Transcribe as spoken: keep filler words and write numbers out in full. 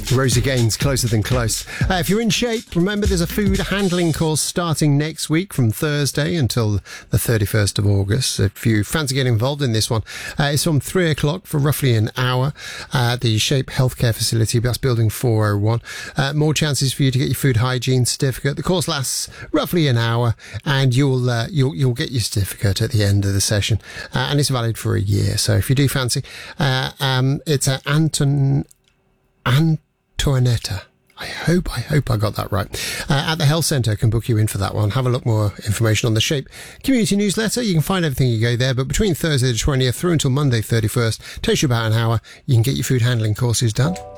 Rosie Gaines, Closer Than Close. Uh, if you're in shape, remember there's a food handling course starting next week from Thursday until the thirty-first of August. If you fancy getting involved in this one, uh, it's from three o'clock for roughly an hour at the Shape Healthcare Facility. That's building four oh one. Uh, more chances for you to get your food hygiene certificate. The course lasts roughly an hour, and you'll uh, you'll you'll get your certificate at the end of the session, uh, and it's valid for a year. So if you do fancy, uh, um, it's at Anton Antoinetta. I hope, I hope I got that right. Uh, at the Health Centre, can book you in for that one. Have a look more information on the Shape community newsletter. You can find everything you go there, but between Thursday the twentieth through until Monday thirty-first, takes you about an hour. You can get your food handling courses done.